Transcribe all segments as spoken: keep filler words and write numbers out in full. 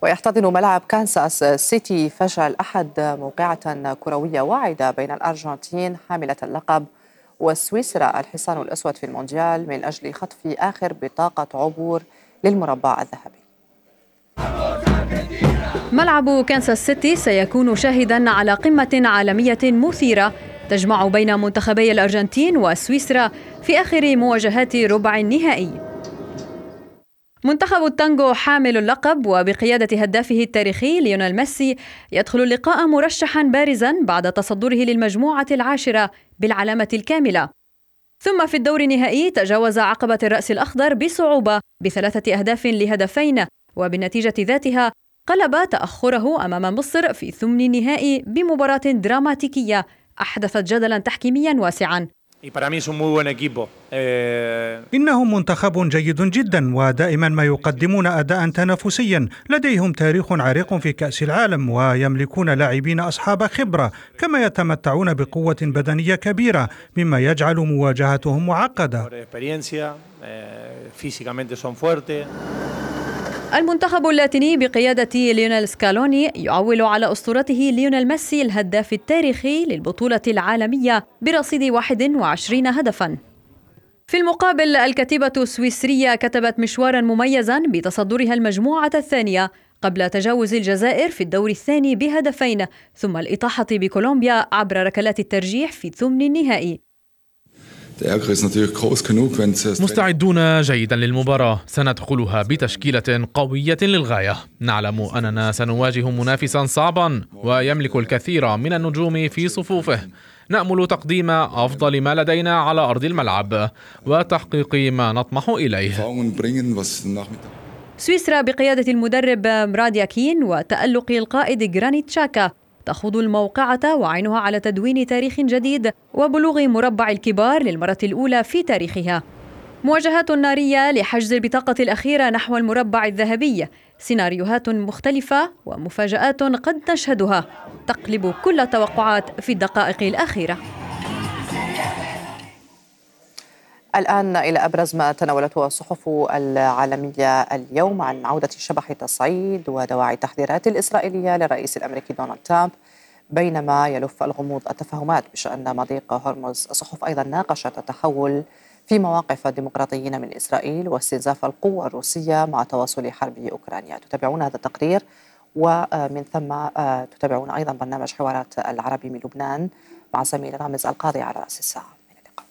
ويحتضن ملعب كانساس سيتي فشل أحد موقعة كروية واعدة بين الأرجنتين حاملة اللقب وسويسرا الحصان الأسود في المونديال من أجل خطف آخر بطاقة عبور للمربع الذهبي. ملعب كانساس سيتي سيكون شاهداً على قمة عالمية مثيرة تجمع بين منتخبي الأرجنتين وسويسرا في آخر مواجهات ربع النهائي. منتخب التانغو حامل اللقب وبقيادة هدافه التاريخي ليونيل ميسي يدخل اللقاء مرشحاً بارزاً بعد تصدره للمجموعة العاشرة بالعلامة الكاملة. ثم في الدور النهائي تجاوز عقبة الرأس الأخضر بصعوبة بثلاثة أهداف لهدفين، وبالنتيجة ذاتها قلب تأخره أمام مصر في ثمن النهائي بمباراة دراماتيكية أحدثت جدلاً تحكيمياً واسعاً. إنهم منتخب جيد جدا ودائما ما يقدمون أداء تنافسيا، لديهم تاريخ عريق في كأس العالم ويملكون لاعبين أصحاب خبرة، كما يتمتعون بقوة بدنية كبيرة مما يجعل مواجهتهم معقدة. المنتخب اللاتيني بقيادة ليونيل سكالوني يعول على أسطورته ليونيل ميسي الهداف التاريخي للبطولة العالمية برصيد واحد وعشرين هدفاً. في المقابل الكتيبة السويسرية كتبت مشواراً مميزاً بتصدرها المجموعة الثانية قبل تجاوز الجزائر في الدور الثاني بهدفين، ثم الإطاحة بكولومبيا عبر ركلات الترجيح في ثمن النهائي. مستعدون جيدا للمباراة، سندخلها بتشكيلة قوية للغاية. نعلم أننا سنواجه منافسا صعبا ويملك الكثير من النجوم في صفوفه. نأمل تقديم أفضل ما لدينا على أرض الملعب وتحقيق ما نطمح إليه. سويسرا بقيادة المدرب مراد ياكين وتألق القائد جرانيت شاكا تخوض الموقعة وعينها على تدوين تاريخ جديد وبلوغ مربع الكبار للمرة الأولى في تاريخها. مواجهات نارية لحجز البطاقة الأخيرة نحو المربع الذهبي، سيناريوهات مختلفة ومفاجآت قد نشهدها تقلب كل التوقعات في الدقائق الأخيرة. الآن إلى أبرز ما تناولته الصحف العالمية اليوم عن عودة شبح تصعيد ودواعي التحذيرات الإسرائيلية للرئيس الأمريكي دونالد ترامب، بينما يلف الغموض التفاهمات بشأن مضيق هرمز. الصحف أيضا ناقشت التحول في مواقف الديمقراطيين من إسرائيل واستنزاف القوة الروسية مع تواصل حرب أوكرانيا. تتابعون هذا التقرير ومن ثم تتابعون أيضا برنامج حوارات العربي من لبنان مع زميل رامز القاضي على رأس الساعة.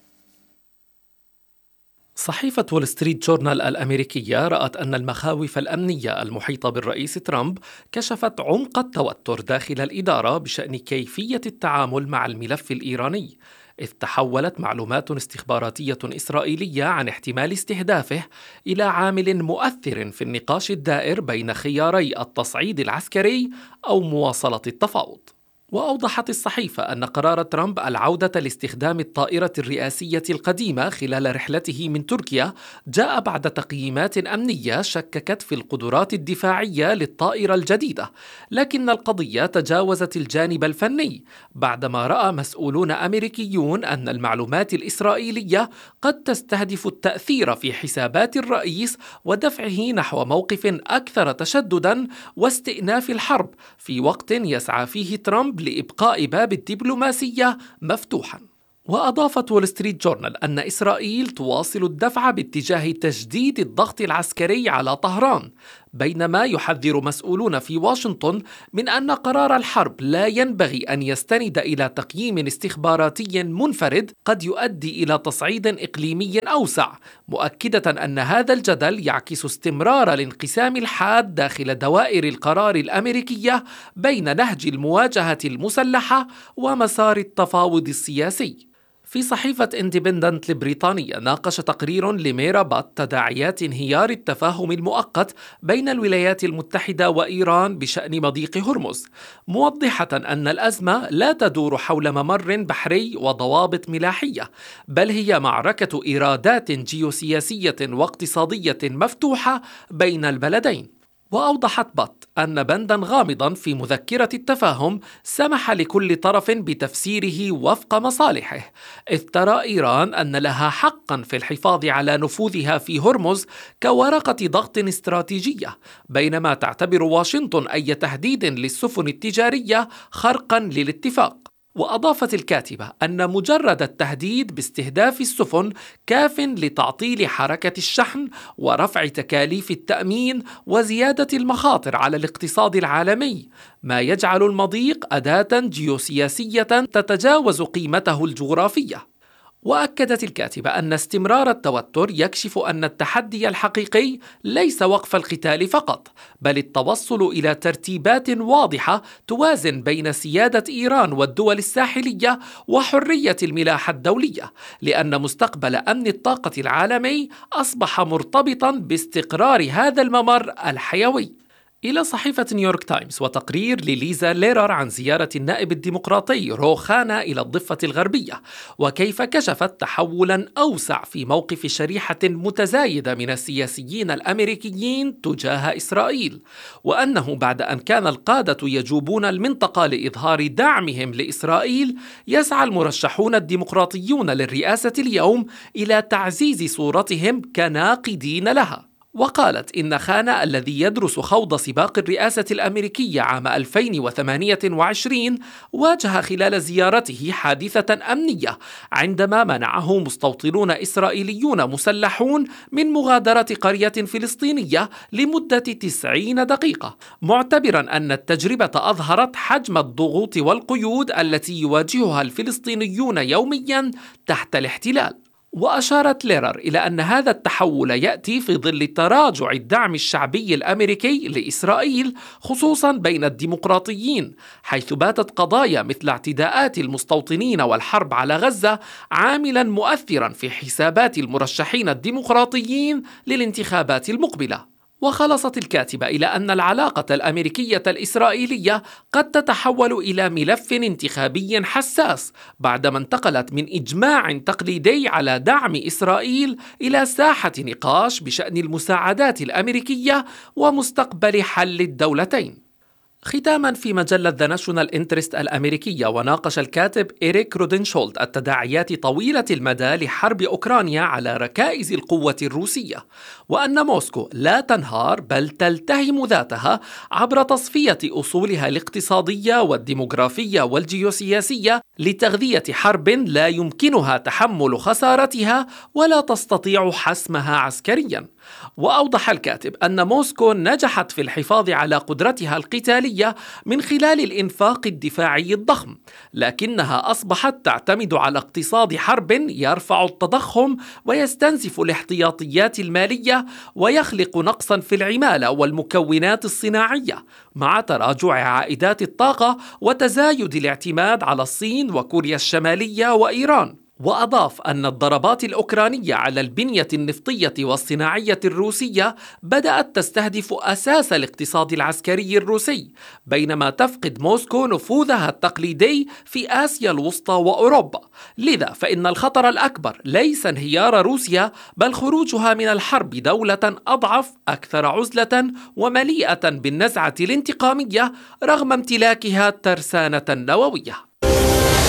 صحيفة وول ستريت جورنال الأمريكية رأت أن المخاوف الأمنية المحيطة بالرئيس ترامب كشفت عمق التوتر داخل الإدارة بشأن كيفية التعامل مع الملف الإيراني، إذ تحولت معلومات استخباراتية إسرائيلية عن احتمال استهدافه إلى عامل مؤثر في النقاش الدائر بين خياري التصعيد العسكري أو مواصلة التفاوض. وأوضحت الصحيفة أن قرار ترامب العودة لاستخدام الطائرة الرئاسية القديمة خلال رحلته من تركيا جاء بعد تقييمات أمنية شككت في القدرات الدفاعية للطائرة الجديدة، لكن القضية تجاوزت الجانب الفني بعدما رأى مسؤولون أمريكيون أن المعلومات الإسرائيلية قد تستهدف التأثير في حسابات الرئيس ودفعه نحو موقف أكثر تشدداً واستئناف الحرب في وقت يسعى فيه ترامب لإبقاء باب الدبلوماسية مفتوحاً. وأضافت وول ستريت جورنال أن إسرائيل تواصل الدفع باتجاه تجديد الضغط العسكري على طهران، بينما يحذر مسؤولون في واشنطن من أن قرار الحرب لا ينبغي أن يستند إلى تقييم استخباراتي منفرد قد يؤدي إلى تصعيد إقليمي أوسع، مؤكدة أن هذا الجدل يعكس استمرار الانقسام الحاد داخل دوائر القرار الأمريكية بين نهج المواجهة المسلحة ومسار التفاوض السياسي. في صحيفة اندبندنت البريطانية ناقش تقرير لميرا بات تداعيات انهيار التفاهم المؤقت بين الولايات المتحدة وإيران بشأن مضيق هرمز، موضحة أن الأزمة لا تدور حول ممر بحري وضوابط ملاحية، بل هي معركة إيرادات جيوسياسية واقتصادية مفتوحة بين البلدين. وأوضحت بط أن بندا غامضا في مذكرة التفاهم سمح لكل طرف بتفسيره وفق مصالحه، إذ ترى إيران أن لها حقا في الحفاظ على نفوذها في هرمز كورقة ضغط استراتيجية، بينما تعتبر واشنطن أي تهديد للسفن التجارية خرقا للاتفاق. وأضافت الكاتبة أن مجرد التهديد باستهداف السفن كاف لتعطيل حركة الشحن ورفع تكاليف التأمين وزيادة المخاطر على الاقتصاد العالمي، ما يجعل المضيق أداة جيوسياسية تتجاوز قيمته الجغرافية. وأكدت الكاتبة أن استمرار التوتر يكشف أن التحدي الحقيقي ليس وقف القتال فقط، بل التوصل إلى ترتيبات واضحة توازن بين سيادة إيران والدول الساحلية وحرية الملاحة الدولية، لأن مستقبل أمن الطاقة العالمي أصبح مرتبطا باستقرار هذا الممر الحيوي. إلى صحيفة نيويورك تايمز وتقرير لليزا ليرر عن زيارة النائب الديمقراطي روخانا إلى الضفة الغربية، وكيف كشفت تحولا أوسع في موقف شريحة متزايدة من السياسيين الأمريكيين تجاه إسرائيل، وأنه بعد أن كان القادة يجوبون المنطقة لإظهار دعمهم لإسرائيل، يسعى المرشحون الديمقراطيون للرئاسة اليوم إلى تعزيز صورتهم كناقدين لها. وقالت إن خانا الذي يدرس خوض سباق الرئاسة الأمريكية عام ألفين وثمانية وعشرين واجه خلال زيارته حادثة أمنية عندما منعه مستوطنون إسرائيليون مسلحون من مغادرة قرية فلسطينية لمدة تسعين دقيقة، معتبرا أن التجربة أظهرت حجم الضغوط والقيود التي يواجهها الفلسطينيون يوميا تحت الاحتلال. وأشارت ليرر إلى أن هذا التحول يأتي في ظل تراجع الدعم الشعبي الأمريكي لإسرائيل خصوصا بين الديمقراطيين، حيث باتت قضايا مثل اعتداءات المستوطنين والحرب على غزة عاملا مؤثرا في حسابات المرشحين الديمقراطيين للانتخابات المقبلة. وخلصت الكاتبة إلى أن العلاقة الأمريكية الإسرائيلية قد تتحول إلى ملف انتخابي حساس بعدما انتقلت من إجماع تقليدي على دعم إسرائيل إلى ساحة نقاش بشأن المساعدات الأمريكية ومستقبل حل الدولتين. ختاما، في مجلة ذا ناشونال انترست الأمريكية، وناقش الكاتب إريك رودنشولد التداعيات طويلة المدى لحرب أوكرانيا على ركائز القوة الروسية، وأن موسكو لا تنهار بل تلتهم ذاتها عبر تصفية أصولها الاقتصادية والديموغرافية والجيوسياسية لتغذية حرب لا يمكنها تحمل خسارتها ولا تستطيع حسمها عسكريا. وأوضح الكاتب أن موسكو نجحت في الحفاظ على قدرتها القتالية من خلال الإنفاق الدفاعي الضخم، لكنها أصبحت تعتمد على اقتصاد حرب يرفع التضخم ويستنزف الاحتياطيات المالية ويخلق نقصا في العمالة والمكونات الصناعية، مع تراجع عائدات الطاقة وتزايد الاعتماد على الصين وكوريا الشمالية وإيران. وأضاف أن الضربات الأوكرانية على البنية النفطية والصناعية الروسية بدأت تستهدف أساس الاقتصاد العسكري الروسي، بينما تفقد موسكو نفوذها التقليدي في آسيا الوسطى وأوروبا. لذا فإن الخطر الأكبر ليس انهيار روسيا، بل خروجها من الحرب دولة أضعف، أكثر عزلة ومليئة بالنزعة الانتقامية رغم امتلاكها ترسانة نووية.